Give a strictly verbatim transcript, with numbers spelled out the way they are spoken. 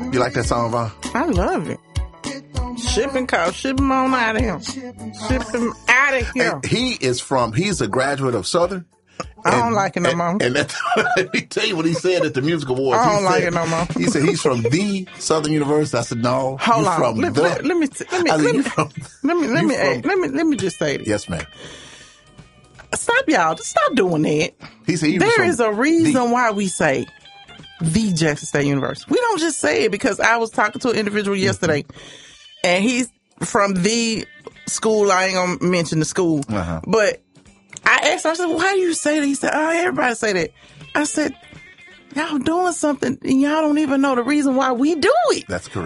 You like that song, Vaughn? I love it. Ship him, call, ship him on out of here. Ship him out of here. And he is from, he's a graduate of Southern. I don't and, like it no and, more. And that, let me tell you what he said at the Music Awards. I don't he like said, it no more. He said he's from the Southern University. I said, no. Hold you're on. From let, the, let, let me let me I said, let me, from, let me let me from, let me let me just say this. Yes, ma'am. Stop, y'all. Stop doing that. He said he was there from is a reason the, why we say the Jackson State University. We don't just say it because I was talking to an individual yesterday, mm-hmm. and he's from the school. I ain't gonna mention the school, uh-huh. but I asked him, I said, why do you say that? He said, oh, everybody say that. I said, y'all doing something and y'all don't even know the reason why we do it. That's correct.